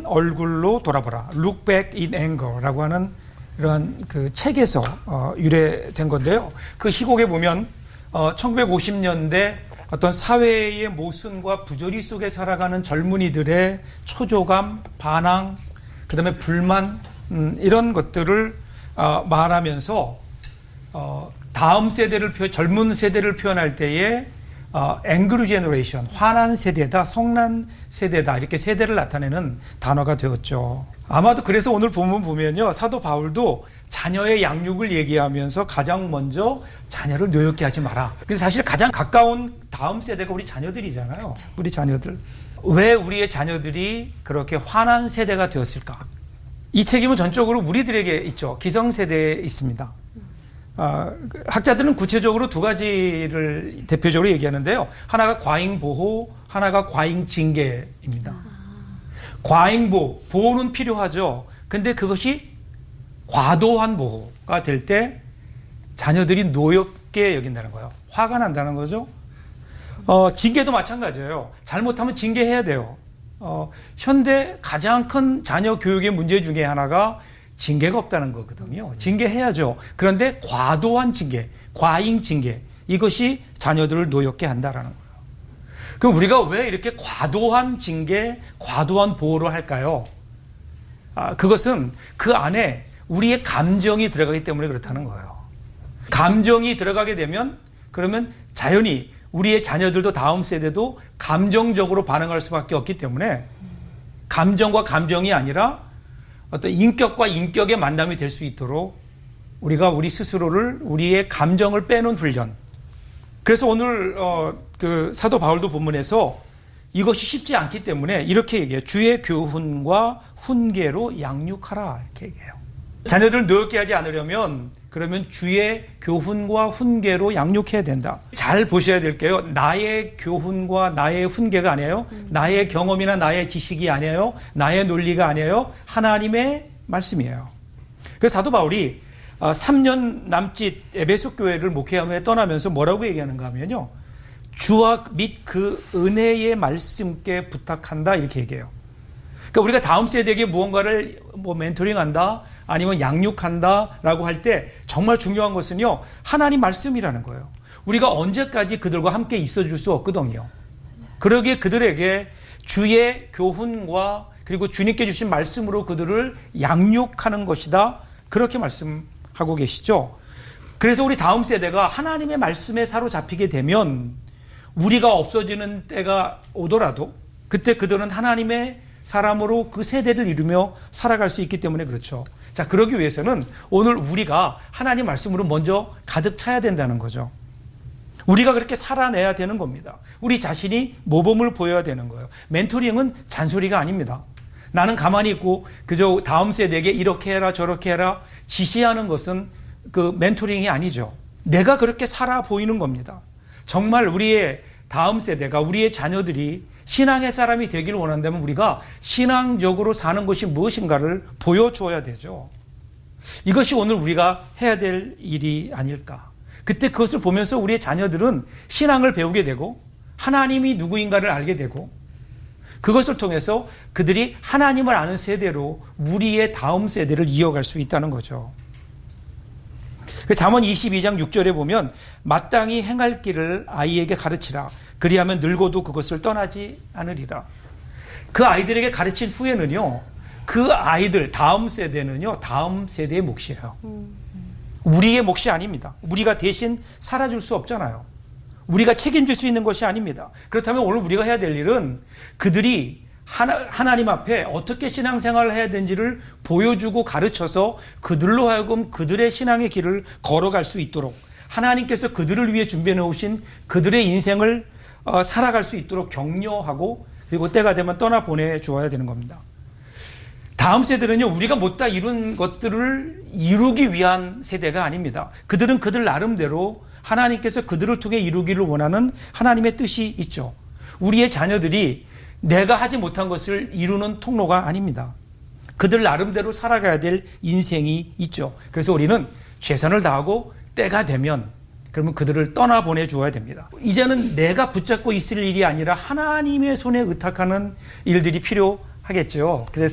얼굴로 돌아보라. Look back in anger라고 하는 이러한 그 책에서 유래된 건데요. 그 희곡에 보면 1950년대 어떤 사회의 모순과 부조리 속에 살아가는 젊은이들의 초조감, 반항, 그다음에 불만 이런 것들을 말하면서 다음 세대를 젊은 세대를 표현할 때에 angry generation, 화난 세대다, 성난 세대다 이렇게 세대를 나타내는 단어가 되었죠. 아마도 그래서 오늘 본문 보면요, 사도 바울도 자녀의 양육을 얘기하면서 가장 먼저 자녀를 노엽게 하지 마라. 근데 사실 가장 가까운 다음 세대가 우리 자녀들이잖아요. 그렇죠. 우리 자녀들. 왜 우리의 자녀들이 그렇게 화난 세대가 되었을까? 이 책임은 전적으로 우리들에게 있죠. 기성세대에 있습니다. 학자들은 구체적으로 두 가지를 대표적으로 얘기하는데요. 하나가 과잉보호, 하나가 과잉징계입니다. 과잉보호, 보호는 필요하죠. 근데 그것이 과도한 보호가 될 때 자녀들이 노엽게 여긴다는 거예요. 화가 난다는 거죠. 징계도 마찬가지예요. 잘못하면 징계해야 돼요. 현대 가장 큰 자녀 교육의 문제 중에 하나가 징계가 없다는 거거든요. 징계해야죠. 그런데 과도한 징계, 과잉 징계, 이것이 자녀들을 노엽게 한다라는 거예요. 그럼 우리가 왜 이렇게 과도한 징계, 과도한 보호를 할까요? 그것은 그 안에 우리의 감정이 들어가기 때문에 그렇다는 거예요. 감정이 들어가게 되면 그러면 자연히 우리의 자녀들도 다음 세대도 감정적으로 반응할 수밖에 없기 때문에 감정과 감정이 아니라 어떤 인격과 인격의 만남이 될 수 있도록 우리가 우리 스스로를 우리의 감정을 빼놓은 훈련. 그래서 오늘 그 사도 바울도 본문에서 이것이 쉽지 않기 때문에 이렇게 얘기해요. 주의 교훈과 훈계로 양육하라 이렇게 얘기해요. 자녀들을 노엽게 하지 않으려면 그러면 주의 교훈과 훈계로 양육해야 된다. 잘 보셔야 될게요. 나의 교훈과 나의 훈계가 아니에요. 나의 경험이나 나의 지식이 아니에요. 나의 논리가 아니에요. 하나님의 말씀이에요. 그래서 사도 바울이 3년 남짓 에베소 교회를 목회하며 떠나면서 뭐라고 얘기하는가 하면요. 주와 및 그 은혜의 말씀께 부탁한다 이렇게 얘기해요. 그러니까 우리가 다음 세대에게 무언가를 멘토링한다 아니면 양육한다라고 할 때 정말 중요한 것은요. 하나님 말씀이라는 거예요. 우리가 언제까지 그들과 함께 있어줄 수 없거든요. 그러기에 그들에게 주의 교훈과 그리고 주님께 주신 말씀으로 그들을 양육하는 것이다. 그렇게 말씀하고 계시죠. 그래서 우리 다음 세대가 하나님의 말씀에 사로잡히게 되면 우리가 없어지는 때가 오더라도 그때 그들은 하나님의 사람으로 그 세대를 이루며 살아갈 수 있기 때문에 그렇죠. 자, 그러기 위해서는 오늘 우리가 하나님 말씀으로 먼저 가득 차야 된다는 거죠. 우리가 그렇게 살아내야 되는 겁니다. 우리 자신이 모범을 보여야 되는 거예요. 멘토링은 잔소리가 아닙니다. 나는 가만히 있고 그저 다음 세대에게 이렇게 해라 저렇게 해라 지시하는 것은 그 멘토링이 아니죠. 내가 그렇게 살아 보이는 겁니다. 정말 우리의 다음 세대가 우리의 자녀들이 신앙의 사람이 되기를 원한다면 우리가 신앙적으로 사는 것이 무엇인가를 보여줘야 되죠. 이것이 오늘 우리가 해야 될 일이 아닐까. 그때 그것을 보면서 우리의 자녀들은 신앙을 배우게 되고 하나님이 누구인가를 알게 되고 그것을 통해서 그들이 하나님을 아는 세대로 우리의 다음 세대를 이어갈 수 있다는 거죠. 잠언 22장 6절에 보면 마땅히 행할 길을 아이에게 가르치라. 그리하면 늙어도 그것을 떠나지 않으리라. 그 아이들에게 가르친 후에는요. 그 아이들 다음 세대는요. 다음 세대의 몫이에요. 우리의 몫이 아닙니다. 우리가 대신 살아줄 수 없잖아요. 우리가 책임질 수 있는 것이 아닙니다. 그렇다면 오늘 우리가 해야 될 일은 그들이 하나님 앞에 어떻게 신앙생활을 해야 되는지를 보여주고 가르쳐서 그들로 하여금 그들의 신앙의 길을 걸어갈 수 있도록 하나님께서 그들을 위해 준비해 놓으신 그들의 인생을 살아갈 수 있도록 격려하고 그리고 때가 되면 떠나보내 주어야 되는 겁니다. 다음 세대는요, 우리가 못다 이룬 것들을 이루기 위한 세대가 아닙니다. 그들은 그들 나름대로 하나님께서 그들을 통해 이루기를 원하는 하나님의 뜻이 있죠. 우리의 자녀들이 내가 하지 못한 것을 이루는 통로가 아닙니다. 그들 나름대로 살아가야 될 인생이 있죠. 그래서 우리는 최선을 다하고 때가 되면 그러면 그들을 떠나보내 주어야 됩니다. 이제는 내가 붙잡고 있을 일이 아니라 하나님의 손에 의탁하는 일들이 필요하겠죠. 그래서